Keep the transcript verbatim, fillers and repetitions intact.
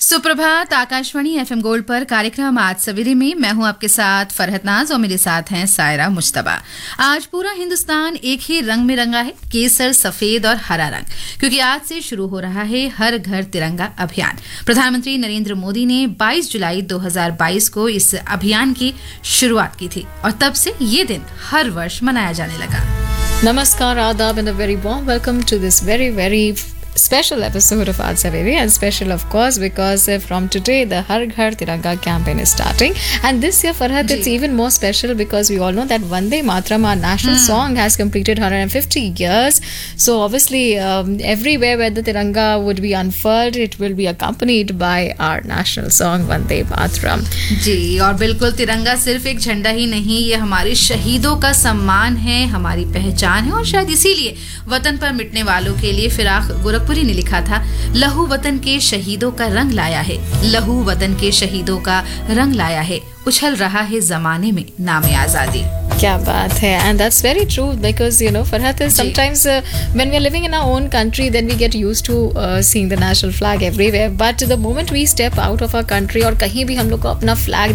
सुप्रभात। Akashvani FM gold पर कार्यक्रम आज सवेरे में मैं हूं आपके साथ फरहत नाज और मेरे साथ हैं सायरा मुश्तबा। आज पूरा हिंदुस्तान एक ही रंग में रंगा है, केसर, सफेद और हरा रंग, क्योंकि आज से शुरू हो रहा है हर घर तिरंगा अभियान। प्रधानमंत्री नरेंद्र मोदी ने बाईस जुलाई दो हज़ार बाईस को इस अभियान की शुरुआत की थी और तब से ये दिन हर वर्ष मनाया जाने लगा। Namaskar, Adab, and a very warm welcome to this very, very special episode of Aaj Saveri, and special of course because uh, from today the Har Ghar Tiranga campaign is starting, and this year Farhat it's even more special because we all know that Vande Mataram, our national hmm. song, has completed one hundred fifty years. So obviously um, everywhere where the Tiranga would be unfurled, it will be accompanied by our national song Vande Mataram. जी, और बिल्कुल तिरंगा सिर्फ एक झंडा ही नहीं, ये हमारे शहीदों का सम्मान है, हमारी पहचान है, और शायद इसीलिए वतन पर मिटने वालों के लिए फिराक गोरखपुरी ने लिखा था, लहू वतन के शहीदों का रंग लाया है, लहू वतन के शहीदों का रंग लाया है, उछल रहा है जमाने में नामे आजादी। क्या बात है, and that's very true because you know Farhat is sometimes uh, when we are living in our own country then we get used to uh, seeing the national flag everywhere, but the moment we step out of our country और कहीं भी हम लोग को अपना flag